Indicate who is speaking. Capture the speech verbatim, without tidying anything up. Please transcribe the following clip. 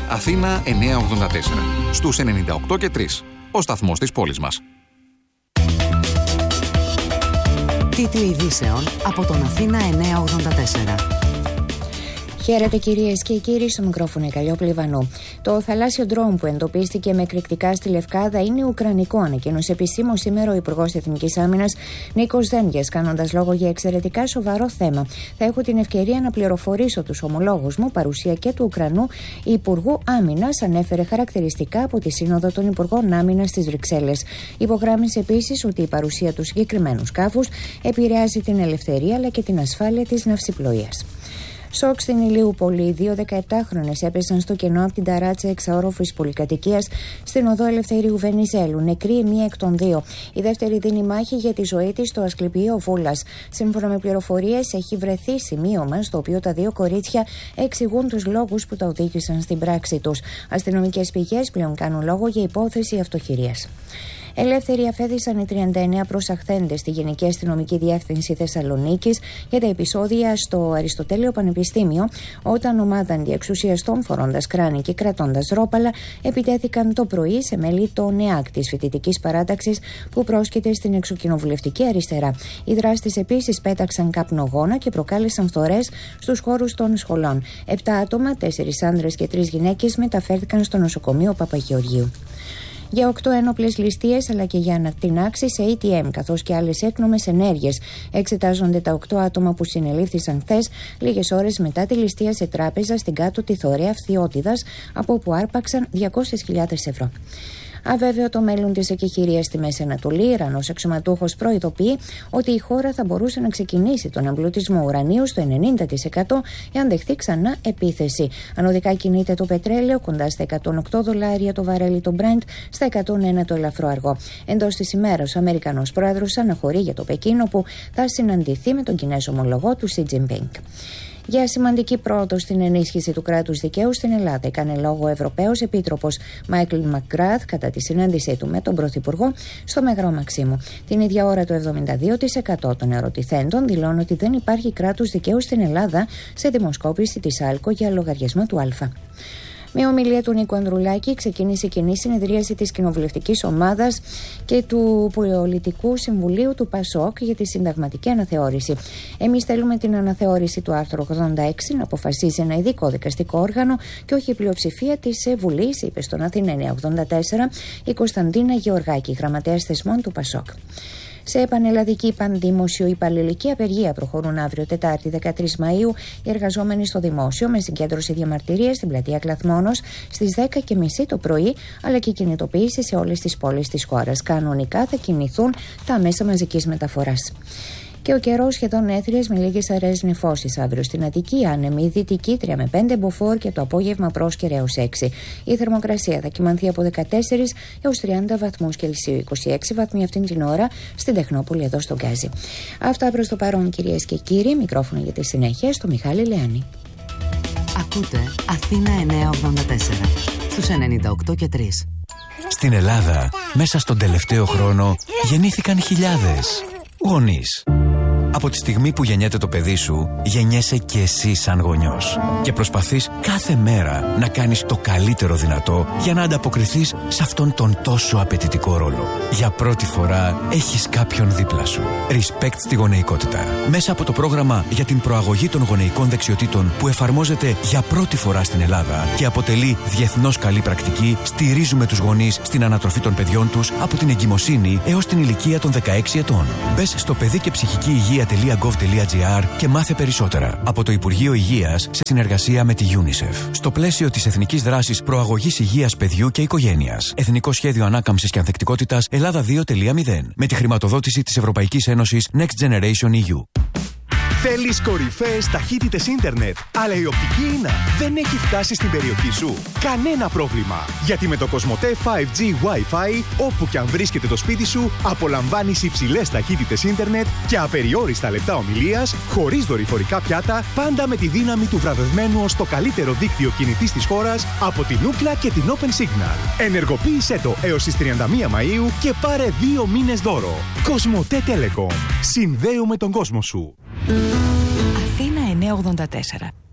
Speaker 1: Αθήνα εννιακόσια ογδόντα τέσσερα. Στους ενενήντα οκτώ και τρία. Ο σταθμός της πόλης μας.
Speaker 2: Τίτλοι ειδήσεων από τον Αθήνα εννιακόσια ογδόντα τέσσερα.
Speaker 3: Χαίρετε κυρίες και κύριοι, στο μικρόφωνο η Καλλιόπη Λιβανού. Το θαλάσσιο ντρόουν που εντοπίστηκε με εκρηκτικά στη Λευκάδα είναι ουκρανικό, ανακοίνωσε επισήμως σήμερα ο Υπουργός Εθνικής Άμυνας Νίκος Δένδιας, κάνοντας λόγο για εξαιρετικά σοβαρό θέμα. Θα έχω την ευκαιρία να πληροφορήσω τους ομολόγους μου, παρουσία και του Ουκρανού Υπουργού Άμυνας, ανέφερε χαρακτηριστικά από τη Σύνοδο των Υπουργών Άμυνας στις Βρυξέλλες. Υπογράμμισε επίσης ότι η παρουσία του συγκεκριμένου σκάφους επηρεάζει την ελευθερία αλλά και την ασφάλεια της ναυσιπλοείας. Σοκ στην Ηλιούπολη. Δύο δεκαεπτάχρονες έπεσαν στο κενό από την ταράτσα εξαόροφης πολυκατοικίας στην οδό Ελευθερίου Βενιζέλου. Νεκρή μία εκ των δύο. Η δεύτερη δίνει μάχη για τη ζωή της στο Ασκληπιείο Βούλας. Σύμφωνα με πληροφορίες, έχει βρεθεί σημείωμα στο οποίο τα δύο κορίτσια εξηγούν τους λόγους που τα οδήγησαν στην πράξη τους. Αστυνομικές πηγές πλέον κάνουν λόγο για υπόθεση αυτοχειρίας. Ελεύθεροι αφέθησαν οι τριάντα εννέα προσαχθέντες στη Γενική Αστυνομική Διεύθυνση Θεσσαλονίκης για τα επεισόδια στο Αριστοτέλειο Πανεπιστήμιο, όταν ομάδα αντιεξουσιαστών φορώντας κράνη και κρατώντας ρόπαλα επιτέθηκαν το πρωί σε μέλη των ΕΑΚ της φοιτητικής παράταξης που πρόσκειται στην εξοκοινοβουλευτική αριστερά. Οι δράστες επίσης πέταξαν καπνογόνα και προκάλεσαν φθορές στους χώρους των σχολών. Επτά άτομα, τέσσερις άνδρες και τρεις γυναίκες μεταφέρθηκαν στο νοσοκομείο Παπαγεωργίου. Για οκτώ ένοπλες ληστείες αλλά και για ανατινάξεις σε έι τι εμ καθώς και άλλες έκνομες ενέργειες εξετάζονται τα οκτώ άτομα που συνελήφθησαν χθες, λίγες ώρες μετά τη ληστεία σε τράπεζα στην κάτω τη Θωρέα Φθιώτιδας, από όπου άρπαξαν διακόσιες χιλιάδες ευρώ. Αβέβαιο το μέλλον της εκεχηρίας στη Μέση Ανατολή, ο Ιρανός αξιωματούχος προειδοποιεί ότι η χώρα θα μπορούσε να ξεκινήσει τον εμπλουτισμό ουρανίου στο ενενήντα τοις εκατό εάν δεχθεί ξανά επίθεση. Ανωδικά κινείται το πετρέλαιο κοντά στα εκατόν οκτώ δολάρια το βαρέλι το Brent, στα εκατόν ένα το ελαφρό αργό. Εντός της ημέρας, ο Αμερικανός πρόεδρος αναχωρεί για το Πεκίνο, που θα συναντηθεί με τον Κινέζο ομολογό του Σι Τζινπίνγκ. Για σημαντική πρόοδο στην ενίσχυση του κράτους δικαίου στην Ελλάδα έκανε λόγο ο Ευρωπαίος Επίτροπος Μάικλ Μακγκράθ κατά τη συνάντησή του με τον Πρωθυπουργό στο Μεγρό Μαξίμου. Την ίδια ώρα, το εβδομήντα δύο τοις εκατό των ερωτηθέντων δηλώνουν ότι δεν υπάρχει κράτος δικαίου στην Ελλάδα, σε δημοσκόπηση της ΑΛΚΟ για λογαριασμό του Α. Με ομιλία του Νίκου Ανδρουλάκη ξεκίνησε η κοινή συνεδρίαση της κοινοβουλευτικής ομάδας και του Πολιτικού Συμβουλίου του ΠΑΣΟΚ για τη συνταγματική αναθεώρηση. Εμείς θέλουμε την αναθεώρηση του άρθρου ογδόντα έξι να αποφασίζει ένα ειδικό δικαστικό όργανο και όχι η πλειοψηφία της Βουλής, είπε στον Αθήνα εννιακόσια ογδόντα τέσσερα η Κωνσταντίνα Γεωργάκη, γραμματέας θεσμών του ΠΑΣΟΚ. Σε πανελλαδική πανδημοσιο υπαλληλική απεργία προχωρούν αύριο Τετάρτη δεκατρείς Μαΐου οι εργαζόμενοι στο δημόσιο, με συγκέντρωση διαμαρτυρίας στην πλατεία Κλαθμόνος στις δέκα και μισή το πρωί, αλλά και κινητοποίηση σε όλες τις πόλεις της χώρας. Κανονικά θα κινηθούν τα μέσα μαζικής μεταφοράς. Και ο καιρός σχεδόν έθριες με λίγες αραιές νεφώσεις αύριο στην Αττική, άνεμη δυτική τρία με πέντε μποφόρ και το απόγευμα πρόσκαιρα έως έξι. Η θερμοκρασία θα κυμανθεί από δεκατέσσερα έως τριάντα βαθμούς Κελσίου, είκοσι έξι βαθμοί αυτήν την ώρα στην Τεχνόπολη εδώ στο Γκάζι. Αυτά προς το παρόν, κυρίες και κύριοι. Μικρόφωνο για τη συνέχεια στο Μιχάλη Λεάνη.
Speaker 2: Ακούτε Αθήνα εννιακόσια ογδόντα τέσσερα στους ενενήντα οκτώ και τρία.
Speaker 4: Στην Ελλάδα, μέσα στον τελευταίο χρόνο, γεννήθηκαν χιλιάδες γονείς. Από τη στιγμή που γεννιέται το παιδί σου, γεννιέσαι και εσύ σαν γονιός. Και προσπαθείς κάθε μέρα να κάνεις το καλύτερο δυνατό για να ανταποκριθείς σε αυτόν τον τόσο απαιτητικό ρόλο. Για πρώτη φορά έχεις κάποιον δίπλα σου. Respect στη γονεϊκότητα. Μέσα από το πρόγραμμα για την προαγωγή των γονεϊκών δεξιοτήτων που εφαρμόζεται για πρώτη φορά στην Ελλάδα και αποτελεί διεθνώς καλή πρακτική, στηρίζουμε τους γονείς στην ανατροφή των παιδιών τους από την εγκυμοσύνη έως την ηλικία των δεκαέξι ετών. Μπες στο παιδί και ψυχική υγεία τελεία γκοβ τελεία τζι άρ και μάθε περισσότερα από το Υπουργείο Υγείας σε συνεργασία με τη UNICEF. Στο πλαίσιο της Εθνικής Δράσης Προαγωγής Υγείας Παιδιού και Οικογένειας. Εθνικό Σχέδιο Ανάκαμψης και Ανθεκτικότητας Ελλάδα δύο τελεία μηδέν. Με τη χρηματοδότηση της Ευρωπαϊκής Ένωσης Next Generation ι γιου.
Speaker 5: Θέλεις κορυφαίες ταχύτητες ίντερνετ, αλλά η οπτική ίνα δεν έχει φτάσει στην περιοχή σου? Κανένα πρόβλημα, γιατί με το Κοσμοτέ φάιβ τζι Wi-Fi, όπου και αν βρίσκεται το σπίτι σου, απολαμβάνεις υψηλές ταχύτητες ίντερνετ και απεριόριστα λεπτά ομιλίας, χωρίς δορυφορικά πιάτα, πάντα με τη δύναμη του βραβευμένου ως το καλύτερο δίκτυο κινητής της χώρας από την Ookla και την Open Signal. Ενεργοποίησέ το έως τις τριάντα μία Μαΐου και πάρε δύο μήνες δώρο. Κοσμοτέ Telecom. Συνδέουμε τον κόσμο σου.
Speaker 2: Αθήνα εννιακόσια ογδόντα τέσσερα.